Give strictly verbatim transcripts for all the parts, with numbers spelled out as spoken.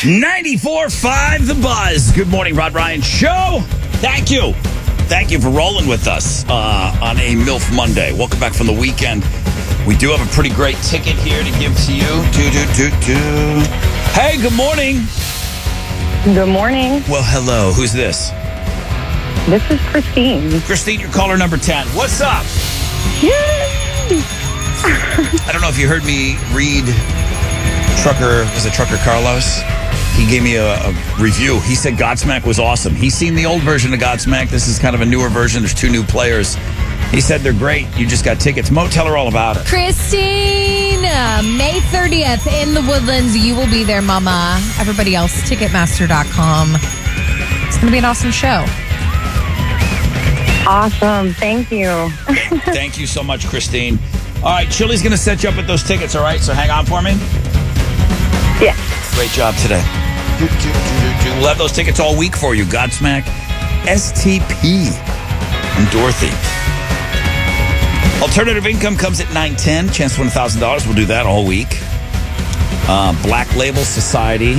ninety-four point five The Buzz. Good morning, Rod Ryan Show. Thank you. Thank you for rolling with us uh, on a MILF Monday. Welcome back from the weekend. We do have a pretty great ticket here to give to you. Do, do, do, do. Hey, good morning. Good morning. Well, hello. Who's this? This is Christine. Christine, you're caller number ten. What's up? Yay! I don't know if you heard me read Trucker, was it Trucker Carlos? He gave me a, a review. He said Godsmack was awesome. He's seen the old version of Godsmack. This is kind of a newer version. There's two new players. He said they're great. You just got tickets. Mo, tell her all about it. Christine, uh, May thirtieth in the Woodlands. You will be there, mama. Everybody else, Ticketmaster dot com. It's going to be an awesome show. Awesome. Thank you. Thank you so much, Christine. All right, Chili's going to set you up with those tickets, all right? So hang on for me. Yeah. Great job today. We'll have those tickets all week for you. Godsmack, S T P, and Dorothy. Alternative Income comes at nine ten. Chance to win one thousand dollars. We'll do that all week. Uh, Black Label Society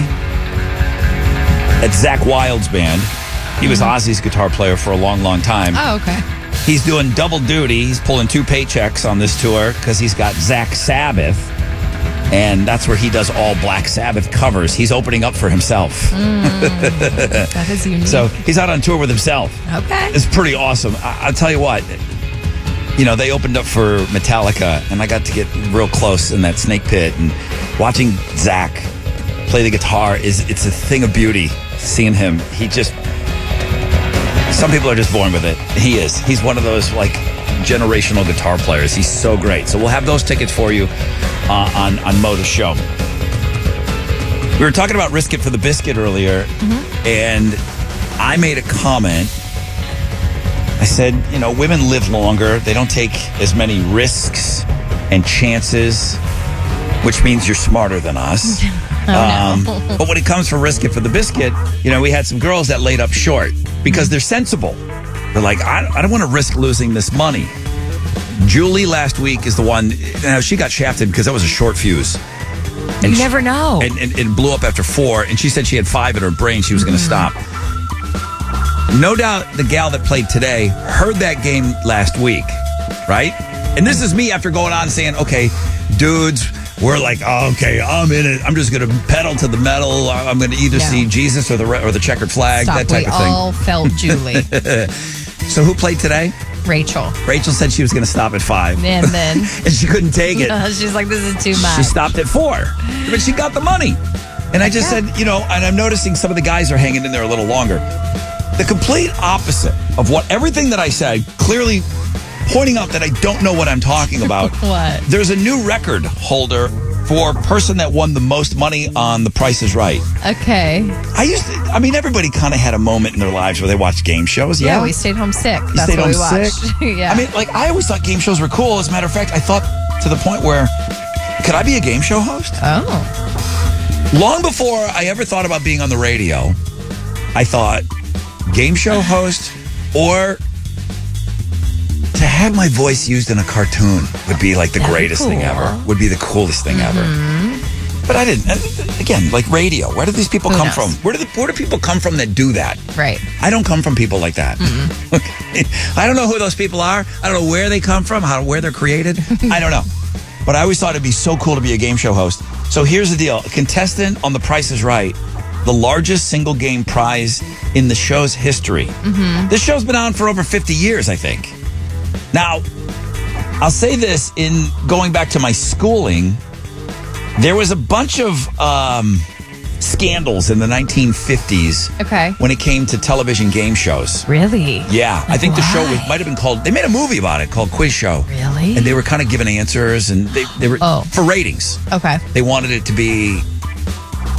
at Zach Wild's band. He was Ozzy's guitar player for a long, long time. Oh, okay. He's doing double duty. He's pulling two paychecks on this tour because he's got Zach Sabbath. And that's where he does all Black Sabbath covers. He's opening up for himself. Mm, that is unique. So he's out on tour with himself. Okay. It's pretty awesome. I- I'll tell you what. You know, they opened up for Metallica, and I got to get real close in that snake pit. And watching Zach play the guitar, is it's a thing of beauty. Seeing him, he just... Some people are just born with it. He is. He's one of those, like, generational guitar players. He's so great. So we'll have those tickets for you uh, on, on Mo the Show. We were talking about Risk It for the Biscuit earlier, mm-hmm. and I made a comment. I said, you know, women live longer. They don't take as many risks and chances, which means you're smarter than us. Oh, no. um, but when it comes for Risk It for the Biscuit, you know, we had some girls that laid up short because they're sensible. They're like, I, I don't want to risk losing this money. Julie last week is the one, you know, she got shafted because that was a short fuse. And You she- never know. And, and it blew up after four, and she said she had five in her brain. She was going to stop. No doubt the gal that played today heard that game last week, right? And this is me after going on saying, okay, dudes, we're like, oh, okay, I'm in it. I'm just going to pedal to the metal. I'm going to either No. see Jesus or the re- or the checkered flag, Stop. that type we of thing. all felt Julie. So who played today? Rachel. Rachel said she was going to stop at five. And then And she couldn't take it. she's like, this is too much. She stopped at four, but she got the money. And I just Yeah. said, you know, and I'm noticing some of the guys are hanging in there a little longer. The complete opposite of what everything that I said, clearly pointing out that I don't know what I'm talking about. What? There's a new record holder for person that won the most money on The Price is Right. Okay. I used to, I mean, everybody kind of had a moment in their lives where they watched game shows. Yeah, Yeah, we stayed home sick. You That's stayed what home we watched. sick? yeah. I mean, like, I always thought game shows were cool. As a matter of fact, I thought to the point where, could I be a game show host? oh. Long before I ever thought about being on the radio, I thought game show host or to have my voice used in a cartoon would be like the That'd be greatest thing cool. ever. Would be the coolest thing Mm-hmm. ever. But I didn't. uh, Again, like radio. Where do these people Who come knows? from? Where do the, where do people come from that do that? Right. I don't come from people like that. Okay. I don't know who those people are. I don't know where they come from, how where they're created. I don't know. But I always thought it'd be so cool to be a game show host. So here's the deal. A contestant on The Price is Right, the largest single game prize in the show's history. Mm-hmm. This show's been on for over fifty years, I think. Now, I'll say this, in going back to my schooling, there was a bunch of um, scandals in the nineteen fifties Okay. when it came to television game shows. Really? Yeah, I think the show was, Why? might have been called, they made a movie about it called Quiz Show. Really? And they were kind of giving answers, and they, they were, Oh. for ratings. Okay. They wanted it to be